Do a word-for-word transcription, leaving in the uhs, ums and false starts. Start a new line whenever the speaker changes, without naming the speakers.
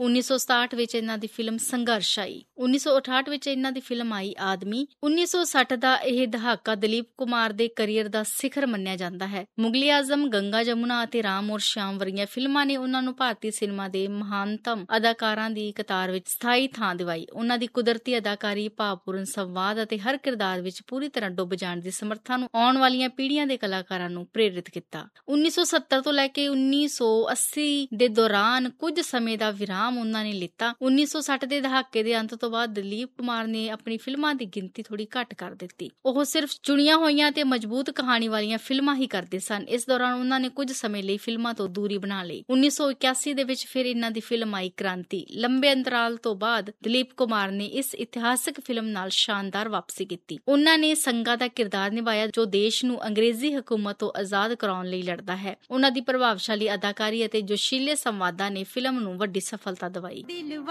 ਉੱਨੀ ਸੌ ਸਤਾਹਠ ਵਿੱਚ ਇਹਨਾਂ ਦੀ ਫਿਲਮ ਸੰਘਰਸ਼ ਆਈ। ਉੱਨੀ ਸੌ ਅਠਾਹਠ ਵਿੱਚ ਇਹਨਾਂ ਦੀ ਫਿਲਮ ਆਈ ਆਦਮੀ। ਉੱਨੀ ਸੌ ਸੱਠ ਦਾ ਇਹ ਦਹਾਕਾ ਦਲੀਪ ਕੁਮਾਰ ਦੇ ਕਰੀਅਰ ਦਾ ਸਿਖਰ ਮੰਨਿਆ ਜਾਂਦਾ ਹੈ। ਮੁਗਲੇ ਆਜ਼ਮ, ਗੰਗਾ ਜਮੁਨਾ ਅਤੇ ਰਾਮ ਔਰ ਸ਼ਿਆਮ ਵਰਗੀਆਂ ਫਿਲਮਾਂ ਨੇ ਉਹਨਾਂ ਨੂੰ ਭਾਰਤੀ ਸਿਨੇਮਾ ਦੇ ਮਹਾਨਤਮ ਅਦਾਕਾਰਾਂ ਦੀ ਕਤਾਰ ਵਿੱਚ ਸਥਾਈ ਥਾਂ ਦਿਵਾਈ। ਉਹਨਾਂ ਦੀ ਕੁਦਰਤੀ ਅਦਾਕਾਰੀ, ਭਾਵਪੂਰਨ ਸੰਵਾਦ ਅਤੇ ਹਰ ਕਿਰਦਾਰ ਵਿੱਚ ਪੂਰੀ ਤਰ੍ਹਾਂ ਡੁੱਬ ਜਾਣ ਦੀ ਸਮਰੱਥਾ ਨੂੰ ਆਉਣ ਵਾਲੀਆਂ ਪੀੜ੍ਹੀਆਂ ਦੇ ਕਲਾਕਾਰਾਂ ਨੂੰ ਪ੍ਰੇਰਿਤ ਕੀਤਾ। ਉੱਨੀ ਸੌ ਸੱਤਰ ਤੋਂ ਲੈ ਕੇ ਉੱਨੀ ਸੌ ਅੱਸੀ ਦੇ ਦੌਰਾਨ ਕੁਝ ਸਮੇਂ ਦਾ ਵਿਰਾਮ ਉਹਨਾਂ ਨੇ ਲਿੱਤਾ। ਉੱਨੀ ਸੌ ਸੱਠ ਦੇ ਦਹਾਕੇ ਦੇ ਅੰਤ ਤੋਂ ਬਾਅਦ ਦਲੀਪ ਕੁਮਾਰ ਨੇ ਆਪਣੀ ਫਿਲਮਾਂ ਦੀ ਗਿਣਤੀ ਥੋੜੀ ਘੱਟ ਕਰ ਦਿੱਤੀ। ਉਹ ਸਿਰਫ ਚੁਣੀਆਂ ਹੋਈਆਂ ਤੇ ਮਜ਼ਬੂਤ ਕਹਾਣੀ ਵਾਲੀਆਂ ਫਿਲਮਾਂ ਹੀ ਕਰਦੇ ਸਨ। ਇਸ ਦੌਰਾਨ ਉਹਨਾਂ ਨੇ ਕੁਝ ਸਮੇਂ ਲਈ ਫਿਲਮਾਂ ਤੋਂ ਦੂਰੀ ਬਣਾ ਲਈ। ਉੱਨੀ ਸੌ ਇਕਿਆਸੀ ਦੇ ਵਿੱਚ ਫਿਰ ਇਹਨਾਂ ਦੀ ਫਿਲਮ ਆਈ ਕ੍ਰਾਂਤੀ। ਲੰਬੇ ਅੰਤਰਾਲ ਤੋਂ ਬਾਅਦ ਦਲੀਪ ਕੁਮਾਰ ਨੇ ਇਸ ਇਤਿਹਾਸਕ ਫਿਲਮ ਨਾਲ ਸ਼ਾਨਦਾਰ ਵਾਪਸੀ ਕੀਤੀ। ਉਹਨਾਂ ਨੇ ਸੰਗਾ ਦਾ ਕਿਰਦਾਰ ਨਿਭਾਇਆ, ਜੋ ਦੇਸ਼ ਨੂੰ ਅੰਗਰੇਜ਼ੀ ਹਕੂਮਤ ਤੋਂ ਆਜ਼ਾਦ ਕਰਾਉਣ ਲਈ ਲੜਦਾ ਹੈ। ਉਹਨਾਂ ਦੀ ਪ੍ਰਭਾਵਸ਼ਾਲੀ ਅਦਾਕਾਰੀ ਅਤੇ ਜੋਸ਼ੀਲੇ ਸੰਵਾਦਾਂ ਨੇ ਫਿਲਮ ਨੂੰ ਵੱਡੀ ਸਫਲਤਾ ਦਿਵਾਈ।